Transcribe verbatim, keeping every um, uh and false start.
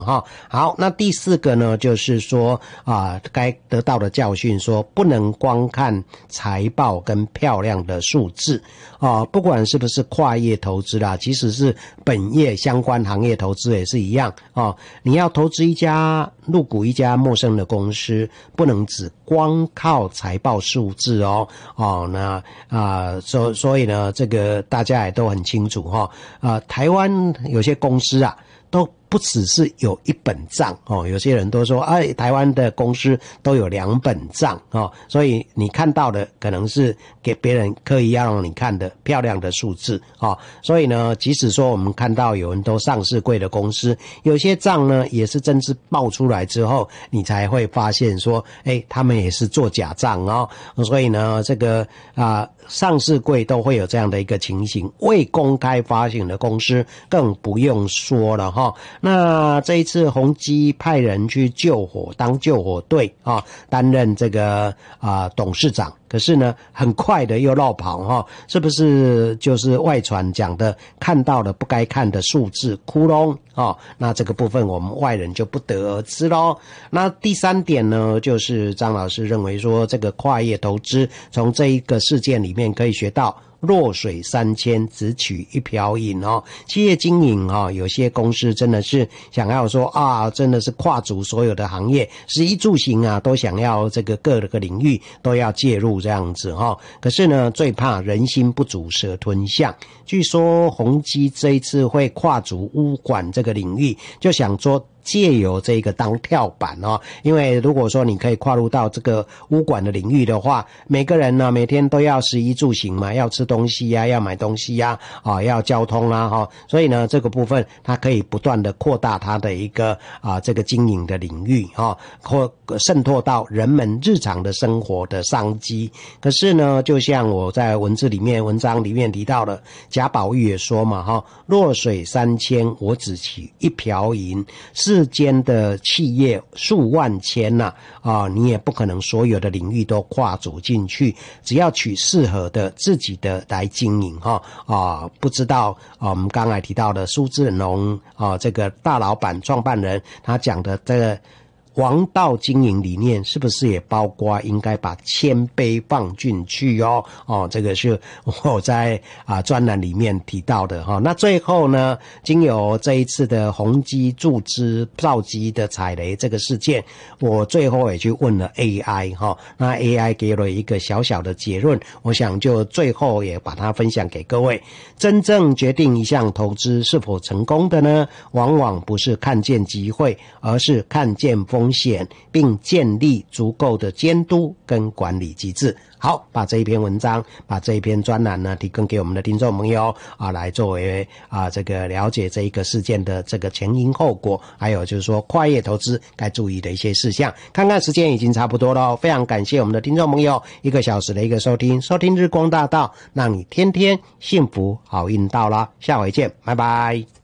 哈，好，那第四个呢，就是说啊，该得到的教训说，不能光看财报跟漂亮的数字啊，不管是不是跨业投资啦，即使是本业相关行业投资也是一样啊。你要投资一家入股一家陌生的公司，不能只光靠财报数字哦哦，那啊，所所以呢，这个大家也都很清楚哈啊，台湾有些公司啊，都不只是有一本账哦，有些人都说，哎，台湾的公司都有两本账哦，所以你看到的可能是给别人刻意要让你看的漂亮的数字哦，所以呢，即使说我们看到有人都上市柜的公司，有些账呢也是真是爆出来之后，你才会发现说，哎，他们也是做假账哦，所以呢，这个啊。上市柜都会有这样的一个情形，未公开发行的公司更不用说了哈。那这一次宏基派人去救火，当救火队啊，担任这个啊董事长。可是呢，很快的又落跑哈，是不是就是外传讲的看到了不该看的数字窟窿啊？那这个部分我们外人就不得而知咯。那第三点呢，就是张老师认为说，这个跨业投资从这一个事件里面可以学到。弱水三千，只取一瓢饮哦。企业经营哦，有些公司真的是想要说啊，真的是跨足所有的行业，食衣住行啊，都想要这个各个领域都要介入这样子哈、哦。可是呢，最怕人心不足蛇吞象。据说宏基这一次会跨足物管这个领域，就想说。借由这个当跳板哦，因为如果说你可以跨入到这个物管的领域的话，每个人呢每天都要食衣住行嘛，要吃东西呀、啊，要买东西呀、啊，啊，要交通啦、啊、哈、哦，所以呢这个部分它可以不断的扩大它的一个啊这个经营的领域哈，或、哦、渗透到人们日常的生活的商机。可是呢，就像我在文字里面文章里面提到的，贾宝玉也说嘛哈，弱水三千，我只取一瓢饮。世间的企业数万千呐、啊，啊，你也不可能所有的领域都跨足进去，只要取适合的自己的来经营哈啊，不知道啊，我们刚才提到的苏志农啊，这个大老板创办人他讲的这个。王道经营理念是不是也包括应该把谦卑放进去哦？哦，这个是我在啊专栏里面提到的哈、哦。那最后呢，经由这一次的宏基注资造机的踩雷这个事件，我最后也去问了 A I 哈、哦，那 A I 给了一个小小的结论，我想就最后也把它分享给各位。真正决定一项投资是否成功的呢，往往不是看见机会，而是看见风。风险，并建立足够的监督跟管理机制。好，把这一篇文章，把这一篇专栏呢，提供给我们的听众朋友啊，来作为啊这个了解这一个事件的这个前因后果，还有就是说跨业投资该注意的一些事项。看看时间已经差不多了，非常感谢我们的听众朋友一个小时的一个收听，收听日光大道，让你天天幸福好运到啦，下回见，拜拜。